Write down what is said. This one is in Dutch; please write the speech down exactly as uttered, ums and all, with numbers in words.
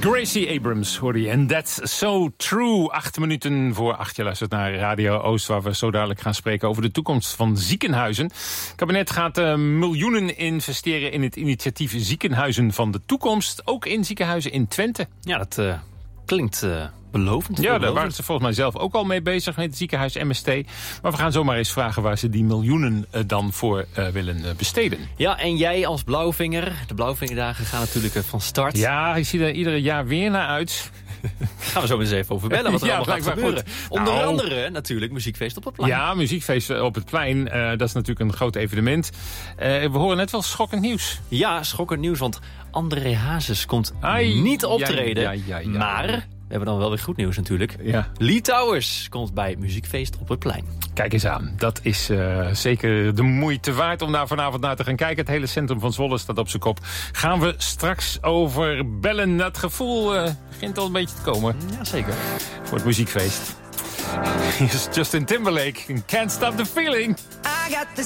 Gracie Abrams hoorde je. En that's so true. Acht minuten voor acht. Je luistert naar Radio Oost, waar we zo dadelijk gaan spreken over de toekomst van ziekenhuizen. Het kabinet gaat uh, miljoenen investeren in het initiatief Ziekenhuizen van de Toekomst. Ook in ziekenhuizen in Twente. Ja, dat uh, klinkt uh, belovend. Ja, daar belovend. waren ze volgens mij zelf ook al mee bezig met het ziekenhuis M S T. Maar we gaan zomaar eens vragen waar ze die miljoenen uh, dan voor uh, willen uh, besteden. Ja, en jij als blauwvinger. De blauwvingerdagen gaan natuurlijk uh, van start. Ja, ik zie er iedere jaar weer naar uit. Gaan we zo eens even over bellen wat er ja, allemaal gaat gebeuren. Goed. Onder nou, andere natuurlijk muziekfeest op het plein. Ja, muziekfeest op het plein. Uh, dat is natuurlijk een groot evenement. Uh, we horen net wel schokkend nieuws. Ja, schokkend nieuws, want André Hazes komt Ai, niet optreden. Ja, ja, ja, ja. Maar... we hebben dan wel weer goed nieuws natuurlijk. Ja. Lee Towers komt bij muziekfeest op het plein. Kijk eens aan. Dat is uh, zeker de moeite waard om daar vanavond naar te gaan kijken. Het hele centrum van Zwolle staat op zijn kop. Gaan we straks over bellen. Dat gevoel uh, begint al een beetje te komen. Ja, zeker. Voor het muziekfeest. Hier is Justin Timberlake. Can't Stop the Feeling. I got the